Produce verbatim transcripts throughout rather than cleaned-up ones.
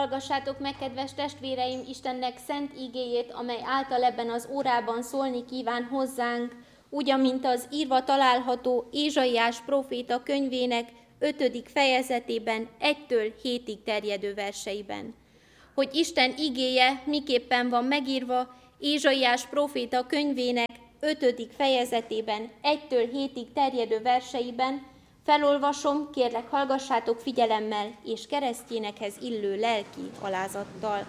Hallgassátok meg, kedves testvéreim, Istennek szent igéjét, amely által ebben az órában szólni kíván hozzánk, úgy, amint az írva található Ézsaiás próféta könyvének ötödik fejezetében egytől hétig terjedő verseiben. Hogy Isten igéje miképpen van megírva Ézsaiás próféta könyvének ötödik fejezetében egytől hétig terjedő verseiben, felolvasom, kérlek hallgassátok figyelemmel és keresztjénekhez illő lelki alázattal.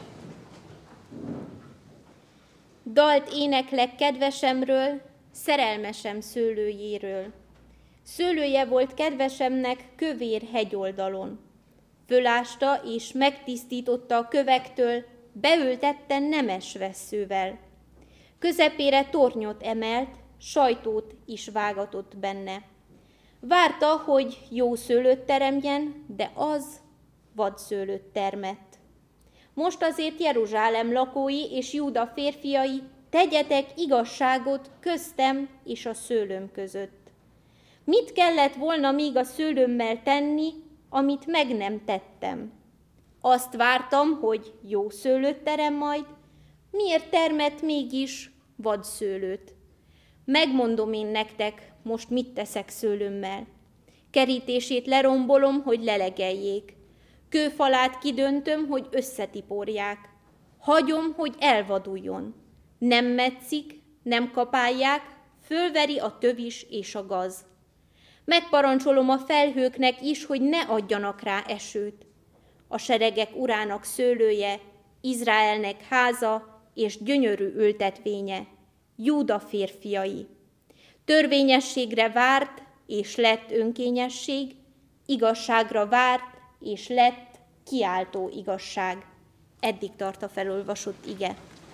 Dalt éneklek kedvesemről, szerelmesem szőlőjéről. Szőlője volt kedvesemnek kövér hegyoldalon. Fölásta és megtisztította a kövektől, beültette nemes vesszővel. Közepére tornyot emelt, sajtót is vágatott benne. Várta, hogy jó szőlőt teremjen, de az vadszőlőt termett. Most azért Jeruzsálem lakói és Júda férfiai, tegyetek igazságot köztem és a szőlőm között. Mit kellett volna még a szőlőmmel tenni, amit meg nem tettem? Azt vártam, hogy jó szőlőt terem majd, miért termett mégis vadszőlőt? Megmondom én nektek, most mit teszek szőlőmmel. Kerítését lerombolom, hogy lelegeljék. Kőfalát kidöntöm, hogy összetiporják. Hagyom, hogy elvaduljon. Nem metszik, nem kapálják, fölveri a tövis és a gaz. Megparancsolom a felhőknek is, hogy ne adjanak rá esőt. A seregek urának szőlője, Izraelnek háza és gyönyörű ültetvénye, Júda férfiai. Törvényességre várt, és lett önkényesség, igazságra várt, és lett kiáltó igazság. Eddig tart a felolvasott ige.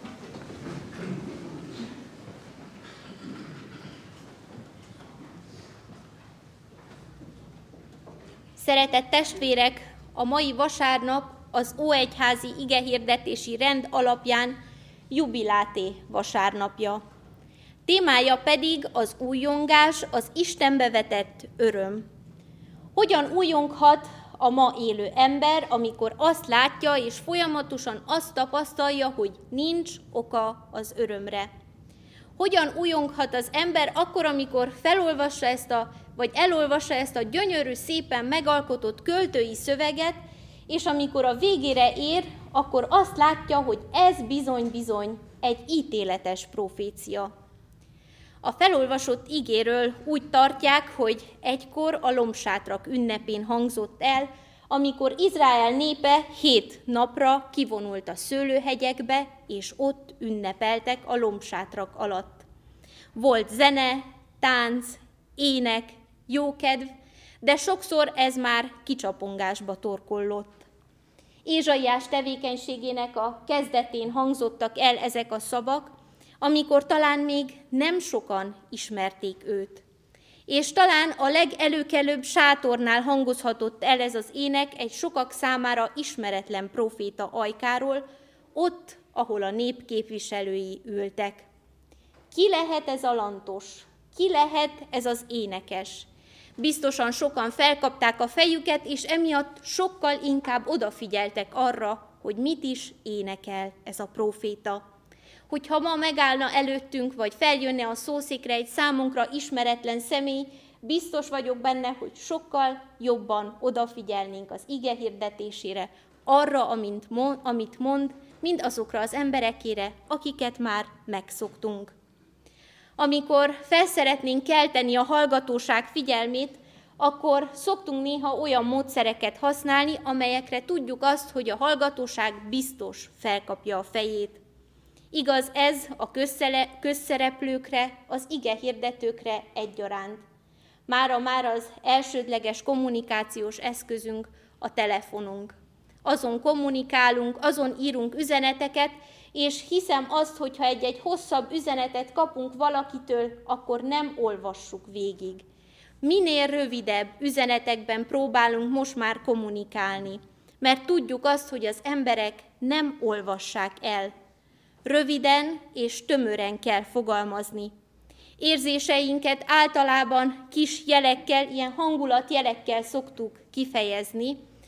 Szeretett testvérek, a mai vasárnap az óegyházi igehirdetési rend alapján jubiláté vasárnapja. Témája pedig az újongás, az Istenbe vetett öröm. Hogyan újonghat a ma élő ember, amikor azt látja és folyamatosan azt tapasztalja, hogy nincs oka az örömre? Hogyan újonghat az ember akkor, amikor felolvassa ezt a, vagy elolvassa ezt a gyönyörű, szépen megalkotott költői szöveget, és amikor a végére ér, akkor azt látja, hogy ez bizony-bizony egy ítéletes profécia. A felolvasott igéről úgy tartják, hogy egykor a lombsátrak ünnepén hangzott el, amikor Izrael népe hét napra kivonult a szőlőhegyekbe, és ott ünnepeltek a lombsátrak alatt. Volt zene, tánc, ének, jókedv, de sokszor ez már kicsapongásba torkollott. Ézsaiás tevékenységének a kezdetén hangzottak el ezek a szavak, amikor talán még nem sokan ismerték őt. És talán a legelőkelőbb sátornál hangozhatott el ez az ének egy sokak számára ismeretlen próféta ajkáról, ott, ahol a nép képviselői ültek. Ki lehet ez a lantos? Ki lehet ez az énekes? Biztosan sokan felkapták a fejüket, és emiatt sokkal inkább odafigyeltek arra, hogy mit is énekel ez a próféta. Hogyha ma megállna előttünk, vagy feljönne a szószékre egy számunkra ismeretlen személy, biztos vagyok benne, hogy sokkal jobban odafigyelnénk az ige hirdetésére, arra, amit mond, mind azokra az emberekére, akiket már megszoktunk. Amikor felszeretnénk kelteni a hallgatóság figyelmét, akkor szoktunk néha olyan módszereket használni, amelyekre tudjuk azt, hogy a hallgatóság biztos felkapja a fejét. Igaz ez a közszele, közszereplőkre, az ige hirdetőkre egyaránt. Mára már az elsődleges kommunikációs eszközünk a telefonunk. Azon kommunikálunk, azon írunk üzeneteket, és hiszem azt, hogyha egy-egy hosszabb üzenetet kapunk valakitől, akkor nem olvassuk végig. Minél rövidebb üzenetekben próbálunk most már kommunikálni, mert tudjuk azt, hogy az emberek nem olvassák el. Röviden és tömören kell fogalmazni. Érzéseinket általában kis jelekkel, ilyen hangulatjelekkel szoktuk kifejezni,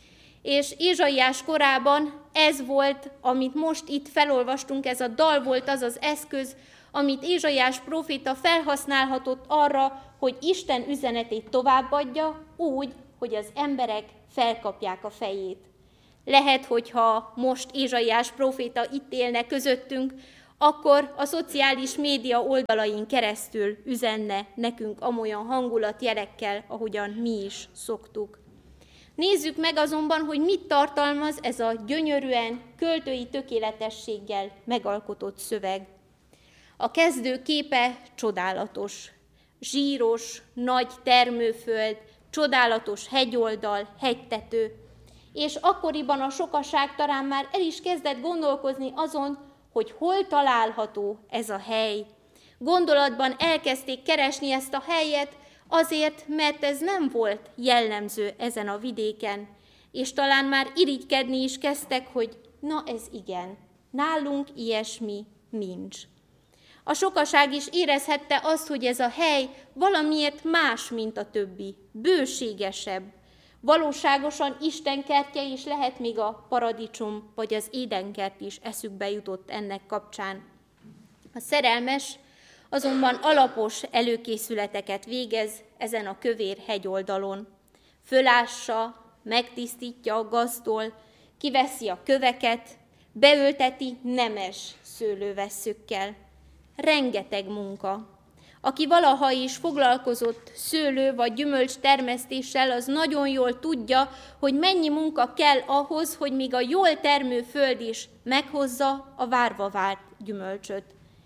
És Ézsaiás korában ez volt, amit most itt felolvastunk, ez a dal volt az az eszköz, amit Ézsaiás próféta felhasználhatott arra, hogy Isten üzenetét továbbadja úgy, hogy az emberek felkapják a fejét. Lehet, hogyha most Ézsaiás próféta itt élne közöttünk, akkor a szociális média oldalain keresztül üzenne nekünk amolyan hangulatjelekkel, ahogyan mi is szoktuk. Nézzük meg azonban, hogy mit tartalmaz ez a gyönyörűen, költői tökéletességgel megalkotott szöveg. A kezdő képe csodálatos, zsíros, nagy termőföld, csodálatos hegyoldal, hegytető, és akkoriban a sokaság talán már el is kezdett gondolkozni azon, hogy hol található ez a hely. Gondolatban elkezdték keresni ezt a helyet, azért, mert ez nem volt jellemző ezen a vidéken, és talán már irigykedni is kezdtek, hogy na ez igen, nálunk ilyesmi nincs. A sokaság is érezhette azt, hogy ez a hely valamiért más, mint a többi, bőségesebb. Valóságosan Isten kertje is lehet, még a paradicsom vagy az édenkert is eszükbe jutott ennek kapcsán. A szerelmes azonban alapos előkészületeket végez ezen a kövér hegyoldalon. Fölássa, megtisztítja, gazdol, kiveszi a köveket, beülteti nemes szőlővesszőkkel. Rengeteg munka. Aki valaha is foglalkozott szőlő vagy gyümölcs termesztéssel, az nagyon jól tudja, hogy mennyi munka kell ahhoz, hogy még a jól termő föld is meghozza a várva várt gyümölcsöt.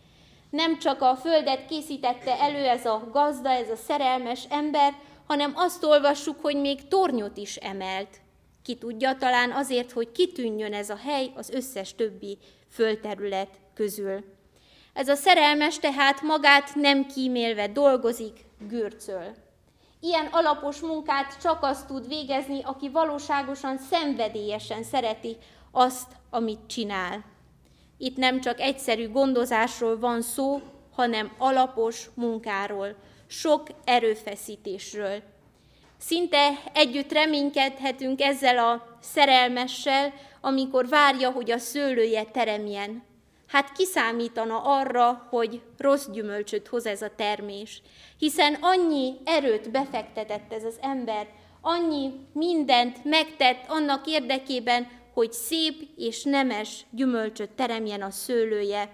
Nem csak a földet készítette elő ez a gazda, ez a szerelmes ember, hanem azt olvassuk, hogy még tornyot is emelt. Ki tudja, talán azért, hogy kitűnjön ez a hely az összes többi földterület közül. Ez a szerelmes tehát magát nem kímélve dolgozik, gürcöl. Ilyen alapos munkát csak azt tud végezni, aki valóságosan szenvedélyesen szereti azt, amit csinál. Itt nem csak egyszerű gondozásról van szó, hanem alapos munkáról, sok erőfeszítésről. Szinte együtt reménykedhetünk ezzel a szerelmessel, amikor várja, hogy a szőlője teremjen. Hát kiszámítana arra, hogy rossz gyümölcsöt hoz ez a termés, hiszen annyi erőt befektetett ez az ember, annyi mindent megtett annak érdekében, hogy szép és nemes gyümölcsöt teremjen a szőlője.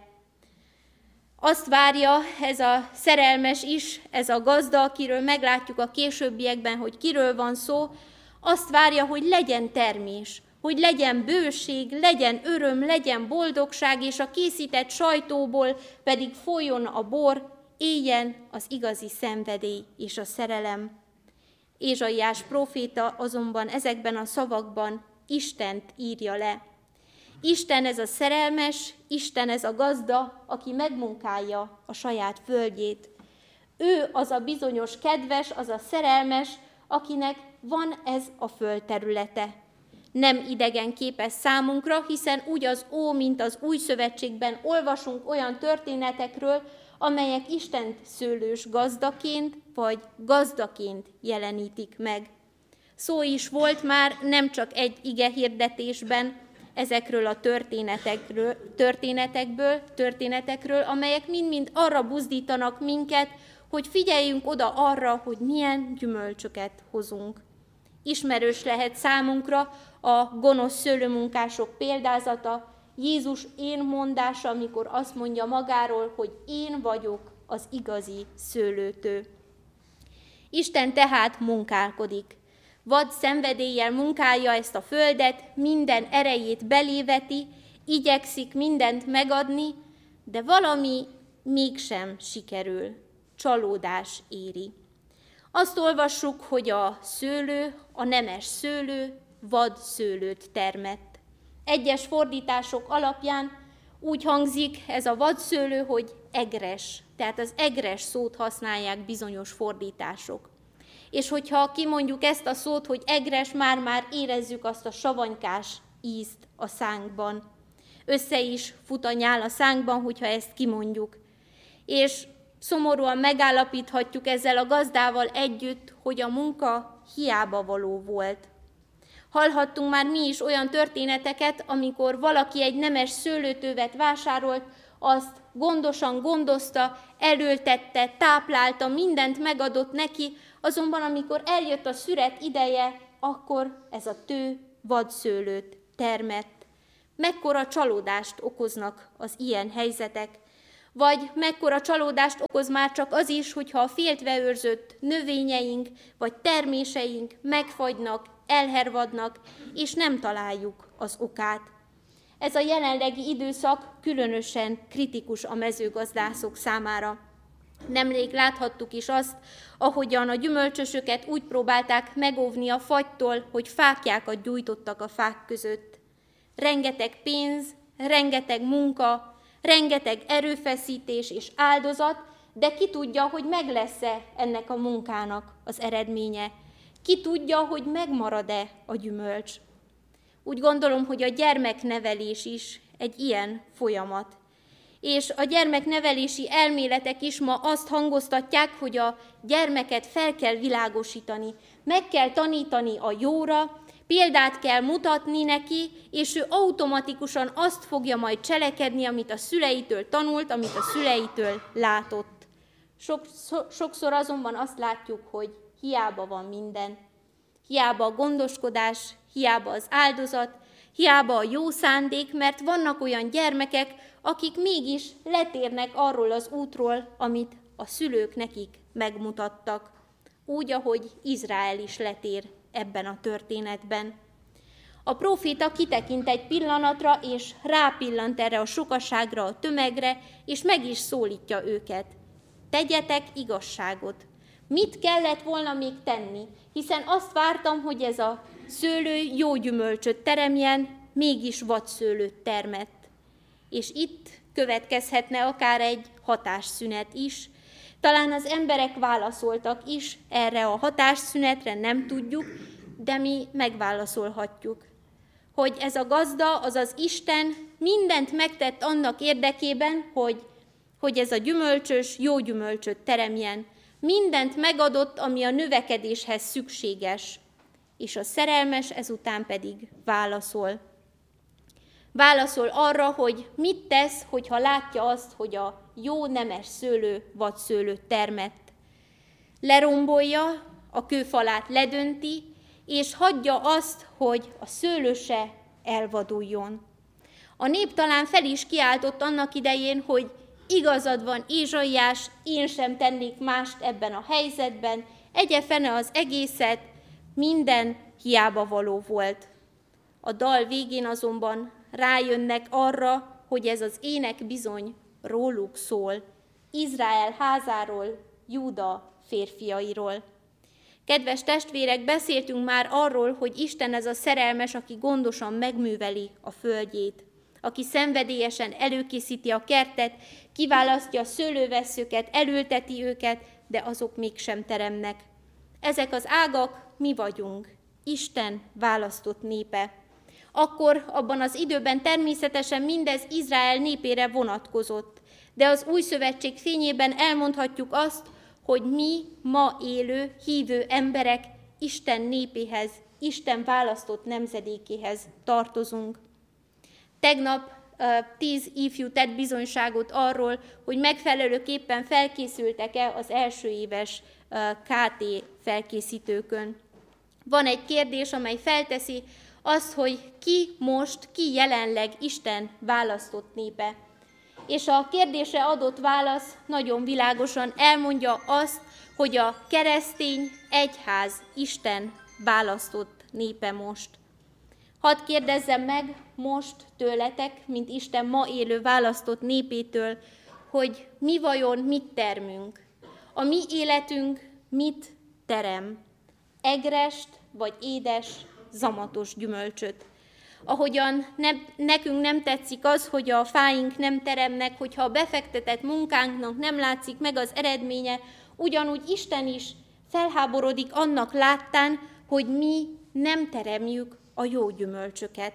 Azt várja ez a szerelmes is, ez a gazda, akiről meglátjuk a későbbiekben, hogy kiről van szó, azt várja, hogy legyen termés, hogy legyen bőség, legyen öröm, legyen boldogság, és a készített sajtóból pedig folyjon a bor, éljen az igazi szenvedély és a szerelem. Ézsaiás próféta azonban ezekben a szavakban Istent írja le. Isten ez a szerelmes, Isten ez a gazda, aki megmunkálja a saját földjét. Ő az a bizonyos kedves, az a szerelmes, akinek van ez a földterülete. Nem idegen képes számunkra, hiszen úgy az Ó, mint az Új Szövetségben olvasunk olyan történetekről, amelyek Istent szőlős gazdaként vagy gazdaként jelenítik meg. Szó is volt már nem csak egy igehirdetésben ezekről a történetekről, történetekből, történetekről, amelyek mind-mind arra buzdítanak minket, hogy figyeljünk oda arra, hogy milyen gyümölcsöket hozunk. Ismerős lehet számunkra a gonosz szőlőmunkások példázata, Jézus én mondása, amikor azt mondja magáról, hogy én vagyok az igazi szőlőtő. Isten tehát munkálkodik. Vad szenvedéllyel munkálja ezt a földet, minden erejét beléveti, igyekszik mindent megadni, de valami mégsem sikerül, csalódás éri. Azt olvassuk, hogy a szőlő, a nemes szőlő vad szőlőt termett. Egyes fordítások alapján úgy hangzik ez a vadszőlő, hogy egres, tehát az egres szót használják bizonyos fordítások. És hogyha kimondjuk ezt a szót, hogy egres, már-már érezzük azt a savanykás ízt a szánkban. Össze is fut a nyál a szánkban, hogyha ezt kimondjuk. És szomorúan megállapíthatjuk ezzel a gazdával együtt, hogy a munka hiába való volt. Hallhattunk már mi is olyan történeteket, amikor valaki egy nemes szőlőtővet vásárolt, azt gondosan gondozta, elültette, táplálta, mindent megadott neki, azonban amikor eljött a szüret ideje, akkor ez a tő vadszőlőt termett. Mekkora csalódást okoznak az ilyen helyzetek, vagy mekkora csalódást okoz már csak az is, hogyha a féltve őrzött növényeink vagy terméseink megfagynak, elhervadnak, és nem találjuk az okát. Ez a jelenlegi időszak különösen kritikus a mezőgazdászok számára. Nemrég láthattuk is azt, ahogyan a gyümölcsösöket úgy próbálták megóvni a fagytól, hogy fáklyákat gyújtottak a fák között. Rengeteg pénz, rengeteg munka, rengeteg erőfeszítés és áldozat, de ki tudja, hogy meg lesz-e ennek a munkának az eredménye. Ki tudja, hogy megmarad-e a gyümölcs. Úgy gondolom, hogy a gyermeknevelés is egy ilyen folyamat. És a gyermeknevelési elméletek is ma azt hangoztatják, hogy a gyermeket fel kell világosítani, meg kell tanítani a jóra, példát kell mutatni neki, és ő automatikusan azt fogja majd cselekedni, amit a szüleitől tanult, amit a szüleitől látott. Sokszor azonban azt látjuk, hogy hiába van minden. Hiába a gondoskodás, hiába az áldozat, hiába a jó szándék, mert vannak olyan gyermekek, akik mégis letérnek arról az útról, amit a szülők nekik megmutattak. Úgy, ahogy Izrael is letér ebben a történetben. A próféta kitekint egy pillanatra, és rápillant erre a sokaságra, a tömegre, és meg is szólítja őket. Tegyetek igazságot. Mit kellett volna még tenni? Hiszen azt vártam, hogy ez a szőlő jó gyümölcsöt teremjen, mégis vadszőlőt termett. És itt következhetne akár egy hatásszünet is. Talán az emberek válaszoltak is erre a hatásszünetre, nem tudjuk, de mi megválaszolhatjuk. Hogy ez a gazda, azaz Isten mindent megtett annak érdekében, hogy, hogy ez a gyümölcsös, jó gyümölcsöt teremjen. Mindent megadott, ami a növekedéshez szükséges. És a szerelmes ezután pedig válaszol. Válaszol arra, hogy mit tesz, hogyha látja azt, hogy a jó nemes szőlő vadszőlőt termett. Lerombolja, a kőfalát ledönti, és hagyja azt, hogy a szőlőse elvaduljon. A nép talán fel is kiáltott annak idején, hogy igazad van, Ézsaiás, én sem tennék mást ebben a helyzetben, egye fene az egészet, minden hiába való volt. A dal végén azonban rájönnek arra, hogy ez az ének bizony róluk szól, Izrael házáról, Júda férfiairól. Kedves testvérek, beszéltünk már arról, hogy Isten ez a szerelmes, aki gondosan megműveli a földjét, aki szenvedélyesen előkészíti a kertet, kiválasztja a szőlővesszőket, elülteti őket, de azok mégsem teremnek. Ezek az ágak mi vagyunk, Isten választott népe. Akkor abban az időben természetesen mindez Izrael népére vonatkozott, de az új szövetség fényében elmondhatjuk azt, hogy mi ma élő, hívő emberek Isten népéhez, Isten választott nemzedékéhez tartozunk. Tegnap uh, tíz ifjú tett bizonyságot arról, hogy megfelelőképpen felkészültek-e az első éves uh, ká té felkészítőkön. Van egy kérdés, amely felteszi azt, hogy ki most, ki jelenleg Isten választott népe. És a kérdésre adott válasz nagyon világosan elmondja azt, hogy a keresztény egyház Isten választott népe most. Hadd kérdezzem meg most tőletek, mint Isten ma élő választott népétől, hogy mi vajon mit termünk. A mi életünk mit terem? Egrest vagy édes, zamatos gyümölcsöt. Ahogyan ne, nekünk nem tetszik az, hogy a fáink nem teremnek, hogyha a befektetett munkánknak nem látszik meg az eredménye, ugyanúgy Isten is felháborodik annak láttán, hogy mi nem teremjük a jó gyümölcsöket.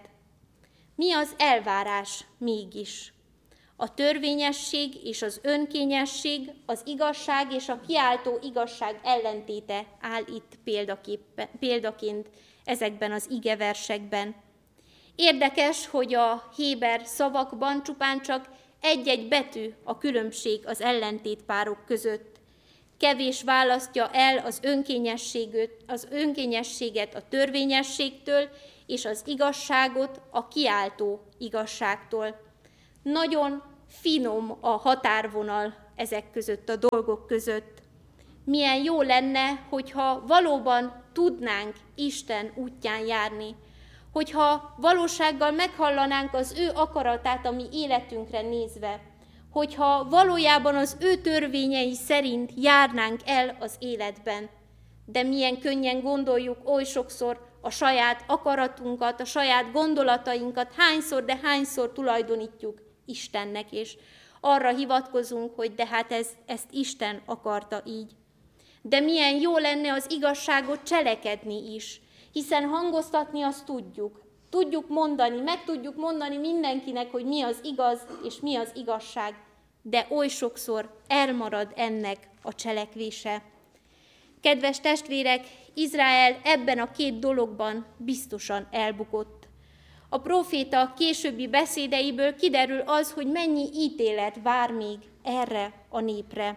Mi az elvárás mégis? A törvényesség és az önkényesség, az igazság és a kiáltó igazság ellentéte áll itt példaként ezekben az igeversekben. Érdekes, hogy a héber szavakban csupán csak egy-egy betű a különbség az ellentétpárok között. Kevés választja el az önkényességet, az önkényességet a törvényességtől, és az igazságot a kiáltó igazságtól. Nagyon finom a határvonal ezek között, a dolgok között. Milyen jó lenne, hogyha valóban tudnánk Isten útján járni, hogyha valósággal meghallanánk az ő akaratát a mi életünkre nézve, hogyha valójában az ő törvényei szerint járnánk el az életben. De milyen könnyen gondoljuk oly sokszor a saját akaratunkat, a saját gondolatainkat, hányszor, de hányszor tulajdonítjuk Istennek, és arra hivatkozunk, hogy de hát ez, ezt Isten akarta így. De milyen jó lenne az igazságot cselekedni is, hiszen hangoztatni azt tudjuk. Tudjuk mondani, meg tudjuk mondani mindenkinek, hogy mi az igaz és mi az igazság, de oly sokszor elmarad ennek a cselekvése. Kedves testvérek, Izrael ebben a két dologban biztosan elbukott. A próféta későbbi beszédeiből kiderül az, hogy mennyi ítélet vár még erre a népre.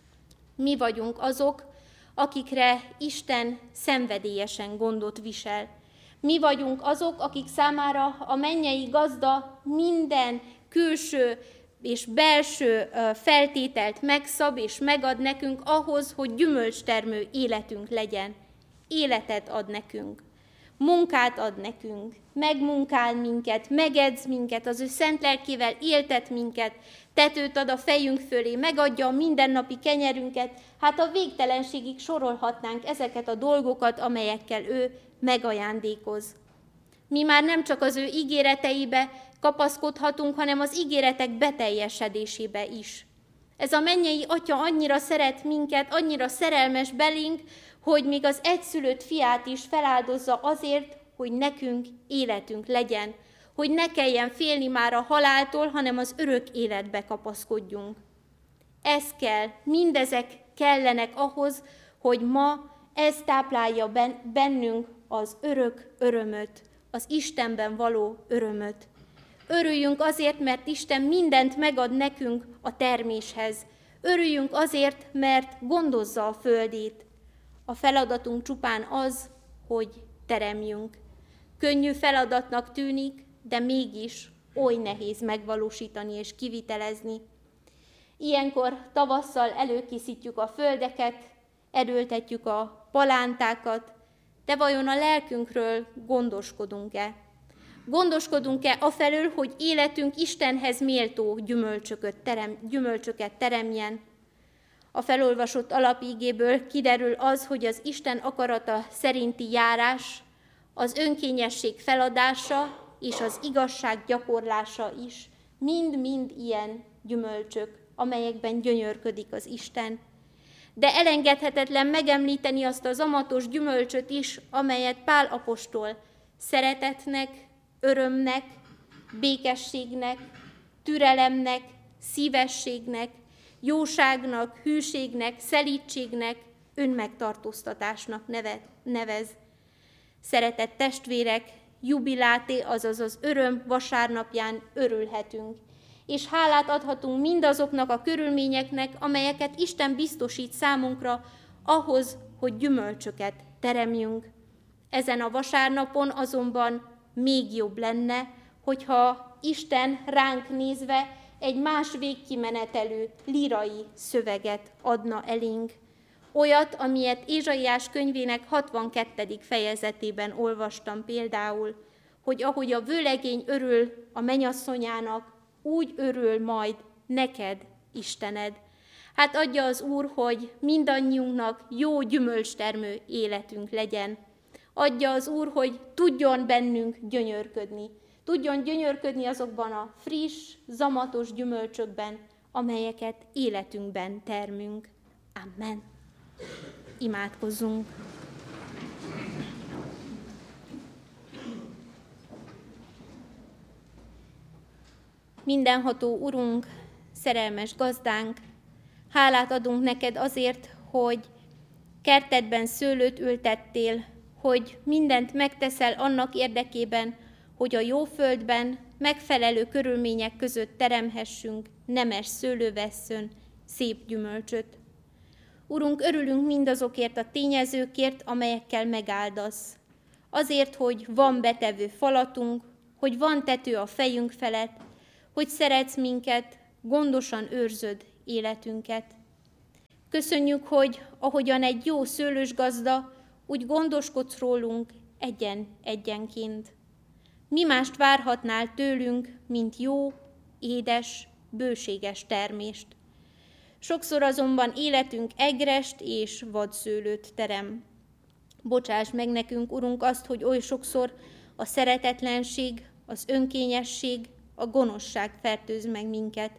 Mi vagyunk azok, akikre Isten szenvedélyesen gondot visel. Mi vagyunk azok, akik számára a mennyei gazda minden külső és belső feltételt megszab és megad nekünk ahhoz, hogy gyümölcstermő életünk legyen. Életet ad nekünk, munkát ad nekünk, megmunkál minket, megedz minket, az ő szent lelkével éltet minket, tetőt ad a fejünk fölé, megadja a mindennapi kenyerünket, hát a végtelenségig sorolhatnánk ezeket a dolgokat, amelyekkel ő megajándékoz. Mi már nem csak az ő ígéreteibe kapaszkodhatunk, hanem az ígéretek beteljesedésébe is. Ez a mennyei Atya annyira szeret minket, annyira szerelmes belénk, hogy még az egyszülött fiát is feláldozza azért, hogy nekünk életünk legyen, hogy ne kelljen félni már a haláltól, hanem az örök életbe kapaszkodjunk. Ez kell, mindezek kellenek ahhoz, hogy ma ez táplálja bennünk az örök örömöt, az Istenben való örömöt. Örüljünk azért, mert Isten mindent megad nekünk a terméshez. Örüljünk azért, mert gondozza a földét. A feladatunk csupán az, hogy teremjünk. Könnyű feladatnak tűnik, de mégis oly nehéz megvalósítani és kivitelezni. Ilyenkor tavasszal előkészítjük a földeket, erőltetjük a palántákat, de vajon a lelkünkről gondoskodunk-e? Gondoskodunk-e afelől, hogy életünk Istenhez méltó gyümölcsöket, terem, gyümölcsöket teremjen? A felolvasott alapígéből kiderül az, hogy az Isten akarata szerinti járás, az önkényesség feladása és az igazság gyakorlása is mind-mind ilyen gyümölcsök, amelyekben gyönyörködik az Isten. De elengedhetetlen megemlíteni azt az amatos gyümölcsöt is, amelyet Pál apostol szeretetnek, örömnek, békességnek, türelemnek, szívességnek, jóságnak, hűségnek, szelídségnek, önmegtartóztatásnak nevez. Szeretett testvérek, jubiláté, azaz az öröm vasárnapján örülhetünk, és hálát adhatunk mindazoknak a körülményeknek, amelyeket Isten biztosít számunkra ahhoz, hogy gyümölcsöket teremjünk. Ezen a vasárnapon azonban még jobb lenne, hogyha Isten ránk nézve egy más végkimenetelő lírai szöveget adna elénk. Olyat, amilyet Ézsaiás könyvének hatvankettedik fejezetében olvastam például, hogy ahogy a vőlegény örül a mennyasszonyának, úgy örül majd neked, Istened. Hát adja az Úr, hogy mindannyiunknak jó gyümölcstermő életünk legyen. Adja az Úr, hogy tudjon bennünk gyönyörködni. Tudjon gyönyörködni azokban a friss, zamatos gyümölcsökben, amelyeket életünkben termünk. Amen. Imádkozzunk. Mindenható Urunk, szerelmes gazdánk, hálát adunk neked azért, hogy kertedben szőlőt ültettél, hogy mindent megteszel annak érdekében, hogy a jó földben megfelelő körülmények között teremhessünk nemes szőlővesszön szép gyümölcsöt. Urunk, örülünk mindazokért a tényezőkért, amelyekkel megáldasz. Azért, hogy van betevő falatunk, hogy van tető a fejünk felett, hogy szeretsz minket, gondosan őrzöd életünket. Köszönjük, hogy ahogyan egy jó szőlősgazda, úgy gondoskodsz rólunk egyen-egyenként. Mi mást várhatnál tőlünk, mint jó, édes, bőséges termést. Sokszor azonban életünk egrest és vadszőlőt terem. Bocsáss meg nekünk, Urunk, azt, hogy oly sokszor a szeretetlenség, az önkényesség, a gonoszság fertőz meg minket.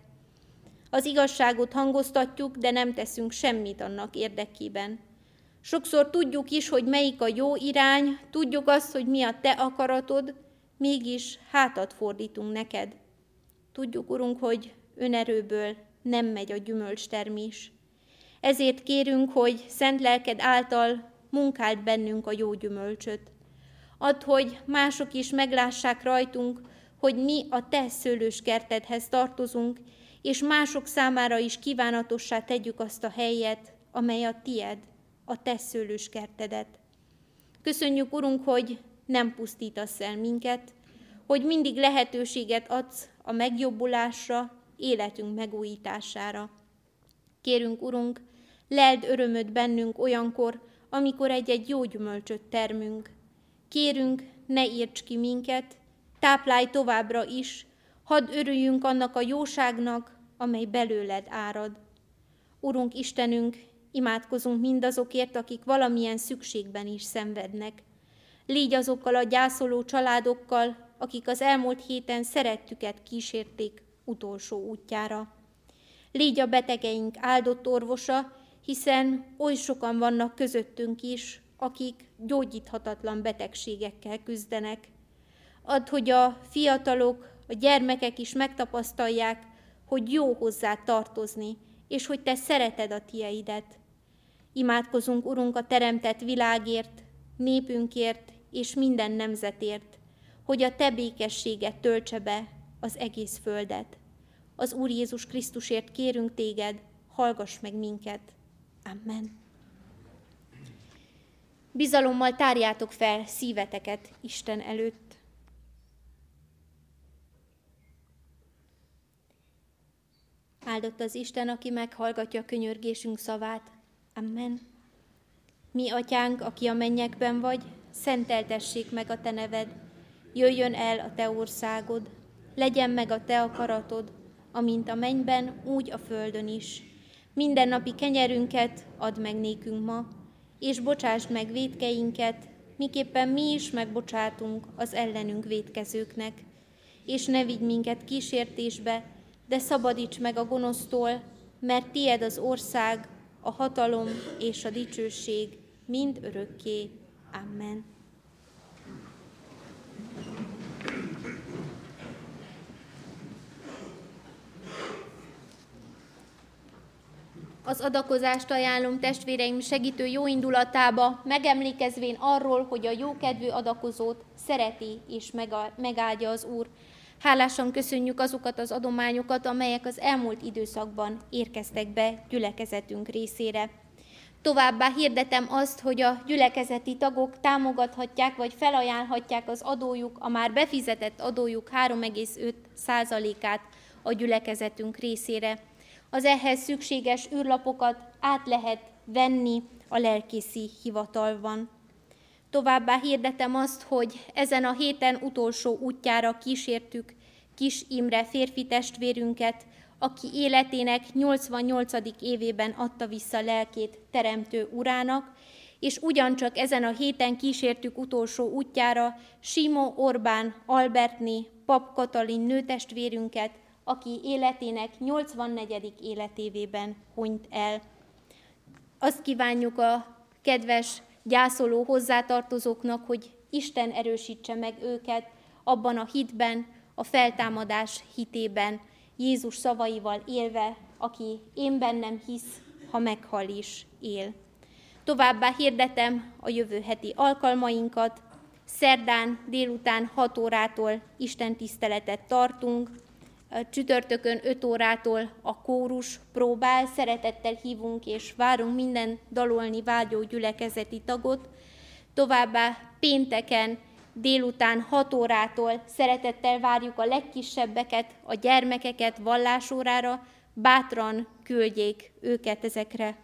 Az igazságot hangoztatjuk, de nem teszünk semmit annak érdekében. Sokszor tudjuk is, hogy melyik a jó irány, tudjuk azt, hogy mi a te akaratod, mégis hátat fordítunk neked. Tudjuk, Urunk, hogy önerőből nem megy a gyümölcstermés. Ezért kérünk, hogy szent lelked által munkáld bennünk a jó gyümölcsöt. Add, hogy mások is meglássák rajtunk, hogy mi a te szőlőskertedhez tartozunk, és mások számára is kívánatossá tegyük azt a helyet, amely a tied, a te szőlőskertedet. Köszönjük, Urunk, hogy nem pusztítasz el minket, hogy mindig lehetőséget adsz a megjobbulásra, életünk megújítására. Kérünk, Urunk, leld örömöd bennünk olyankor, amikor egy-egy jó gyümölcsöt termünk. Kérünk, ne írts ki minket, táplálj továbbra is, hadd örüljünk annak a jóságnak, amely belőled árad. Urunk Istenünk, imádkozunk mindazokért, akik valamilyen szükségben is szenvednek. Légy azokkal a gyászoló családokkal, akik az elmúlt héten szerettüket kísérték utolsó útjára. Légy a betegeink áldott orvosa, hiszen oly sokan vannak közöttünk is, akik gyógyíthatatlan betegségekkel küzdenek. Add, hogy a fiatalok, a gyermekek is megtapasztalják, hogy jó hozzá tartozni, és hogy te szereted a tieidet. Imádkozunk, Urunk, a teremtett világért, népünkért és minden nemzetért, hogy a te békességet töltse be az egész földet. Az Úr Jézus Krisztusért kérünk téged, hallgass meg minket. Amen. Bizalommal tárjátok fel szíveteket Isten előtt. Áldott az Isten, aki meghallgatja könyörgésünk szavát. Amen. Mi, Atyánk, aki a mennyekben vagy, szenteltessék meg a te neved. Jöjjön el a te országod, legyen meg a te akaratod, amint a mennyben, úgy a földön is. Mindennapi kenyerünket add meg nékünk ma, és bocsásd meg vétkeinket, miképpen mi is megbocsátunk az ellenünk vétkezőknek. És ne vigy minket kísértésbe, de szabadíts meg a gonosztól, mert tied az ország, a hatalom és a dicsőség mind örökké. Amen. Az adakozást ajánlom testvéreim segítő jóindulatába, megemlékezvén arról, hogy a jókedvű adakozót szereti és megáldja az Úr. Hálásan köszönjük azokat az adományokat, amelyek az elmúlt időszakban érkeztek be gyülekezetünk részére. Továbbá hirdetem azt, hogy a gyülekezeti tagok támogathatják vagy felajánlhatják az adójuk, a már befizetett adójuk három egész öt százalékát a gyülekezetünk részére. Az ehhez szükséges űrlapokat át lehet venni a lelkészi hivatalban. Továbbá hirdetem azt, hogy ezen a héten utolsó útjára kísértük Kis Imre férfi testvérünket, aki életének nyolcvannyolcadik évében adta vissza lelkét teremtő urának, és ugyancsak ezen a héten kísértük utolsó útjára Simó Orbán Albertné Pap Katalin nőtestvérünket, aki életének nyolcvannegyedik életévében hunyt el. Azt kívánjuk a kedves gyászoló hozzátartozóknak, hogy Isten erősítse meg őket abban a hitben, a feltámadás hitében, Jézus szavaival élve, aki én bennem hisz, ha meghal is, él. Továbbá hirdetem a jövő heti alkalmainkat. Szerdán délután hat órától istentiszteletet tartunk, csütörtökön öt órától a kórus próbál, szeretettel hívunk és várunk minden dalolni vágyó gyülekezeti tagot. Továbbá pénteken délután hat órától szeretettel várjuk a legkisebbeket, a gyermekeket vallásórára, bátran küldjék őket ezekre